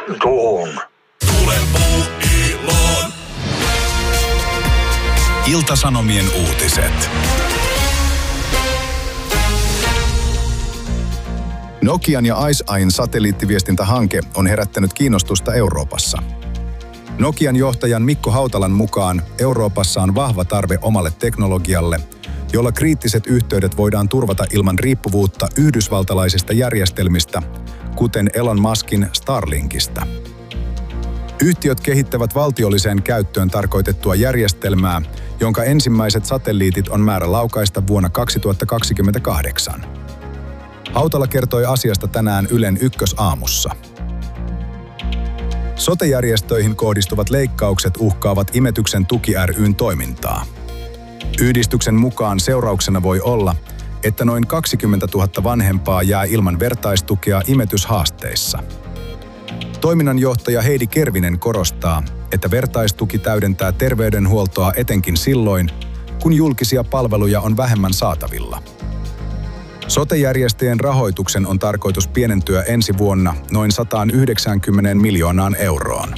tuun. Ilta-Sanomien uutiset. Nokian ja ICEYEn satelliittiviestintähanke on herättänyt kiinnostusta Euroopassa. Nokian johtajan Mikko Hautalan mukaan Euroopassa on vahva tarve omalle teknologialle, jolla kriittiset yhteydet voidaan turvata ilman riippuvuutta yhdysvaltalaisista järjestelmistä, kuten Elon Muskin Starlinkista. Yhtiöt kehittävät valtiolliseen käyttöön tarkoitettua järjestelmää, jonka ensimmäiset satelliitit on määrä laukaista vuonna 2028. Hautala kertoi asiasta tänään Ylen Ykkösaamussa. Sote-järjestöihin kohdistuvat leikkaukset uhkaavat Imetyksen tuki ry:n toimintaa. Yhdistyksen mukaan seurauksena voi olla, että noin 20 000 vanhempaa jää ilman vertaistukea imetyshaasteissa. Toiminnanjohtaja Heidi Kervinen korostaa, että vertaistuki täydentää terveydenhuoltoa etenkin silloin, kun julkisia palveluja on vähemmän saatavilla. Sote-järjestöjen rahoituksen on tarkoitus pienentyä ensi vuonna noin 190 miljoonaan euroon.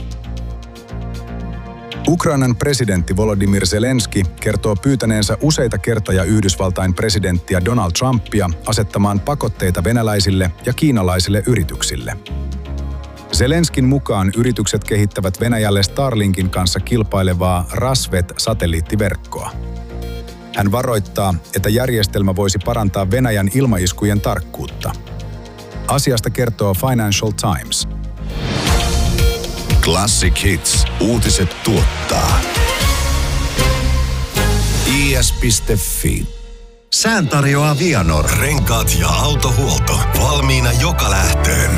Ukrainan presidentti Volodymyr Zelenski kertoo pyytäneensä useita kertoja Yhdysvaltain presidenttiä Donald Trumpia asettamaan pakotteita venäläisille ja kiinalaisille yrityksille. Zelenskin mukaan yritykset kehittävät Venäjälle Starlinkin kanssa kilpailevaa Rasvet-satelliittiverkkoa. Hän varoittaa, että järjestelmä voisi parantaa Venäjän ilmaiskujen tarkkuutta. Asiasta kertoo Financial Times. Classic Hits. Uutiset tuottaa. is.fi. Sään tarjoaa Vianor. Renkaat ja autohuolto. Valmiina joka lähtöön.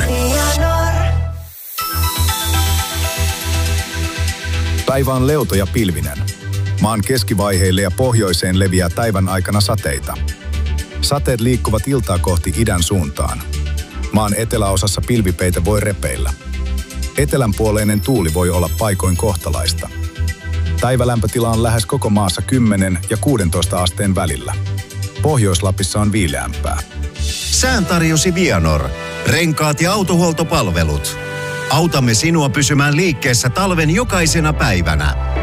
Päivä on leuto ja pilvinen. Maan keskivaiheille ja pohjoiseen leviää päivän aikana sateita. Sateet liikkuvat iltaa kohti idän suuntaan. Maan eteläosassa pilvipeitä voi repeillä. Etelänpuoleinen tuuli voi olla paikoin kohtalaista. Päivälämpötila on lähes koko maassa 10 ja 16 asteen välillä. Pohjois-Lapissa on viileämpää. Sään tarjosi Vianor. Renkaat ja autohuoltopalvelut. Autamme sinua pysymään liikkeessä talven jokaisena päivänä.